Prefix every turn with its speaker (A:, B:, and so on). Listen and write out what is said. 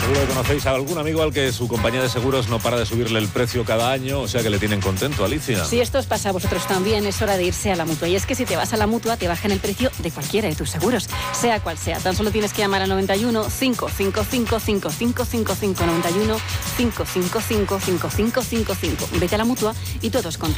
A: Seguro que conocéis a algún amigo al que su compañía de seguros no para de subirle el precio cada año, o sea que le tienen contento, Alicia.
B: Si esto os pasa a vosotros también, es hora de irse a la Mutua. Y es que si te vas a la Mutua, te bajan el precio de cualquiera de tus seguros, sea cual sea. Tan solo tienes que llamar al 91 555 5555 91 555 5555. Vete a la Mutua y todos contentos.